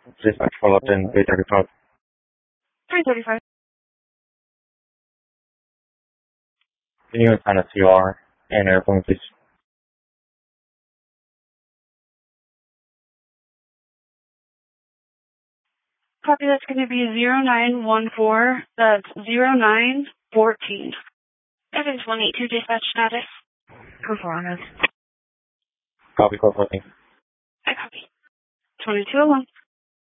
Dispatch follow up in 335. 335. Can you assign a CR and airplane, please? Copy, that's going to be 0914. That's 0914. Evans 182 dispatch status. Performance. Copy, call 14. I copy. 2201.